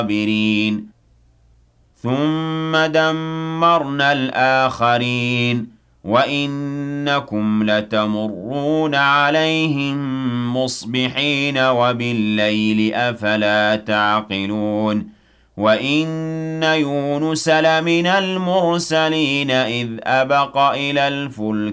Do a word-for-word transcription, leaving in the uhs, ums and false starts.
الصابرين ثم دمرنا الآخرين وإنكم لتمرون عليهم مصبحين وبالليل أفلا تعقلون وإن يونس لمن المرسلين إذ أبق إلى الفلك